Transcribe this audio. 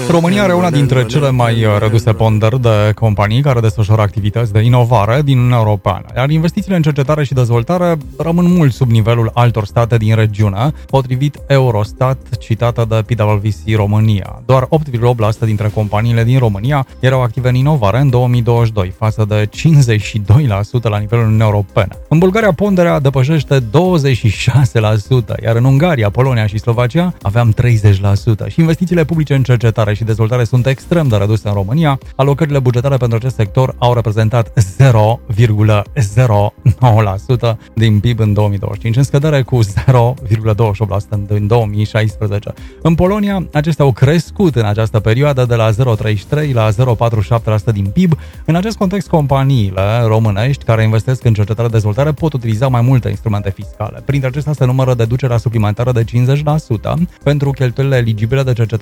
România are una dintre cele mai reduse ponderi de companii care desfășoară activități de inovare din Uniunea Europeană, iar investițiile în cercetare și dezvoltare rămân mult sub nivelul altor state din regiune, potrivit Eurostat, citată de PwC România. Doar 8,8% dintre companiile din România erau active în inovare în 2022, față de 52% la nivelul Uniunii Europene. În Bulgaria ponderea depășește 26%, iar în Ungaria, Polonia și Slovacia aveam 30%. Și investițiile publice în cercetare și dezvoltare sunt extrem de reduse în România. Alocările bugetare pentru acest sector au reprezentat 0,09% din PIB în 2025, în scădere cu 0,28% în 2016. În Polonia, acestea au crescut în această perioadă de la 0,33% la 0,47% din PIB. În acest context, companiile românești care investesc în cercetare-dezvoltare pot utiliza mai multe instrumente fiscale. Printre acestea se numără deducerea suplimentară de 50% pentru cheltuielile eligibile de cercetare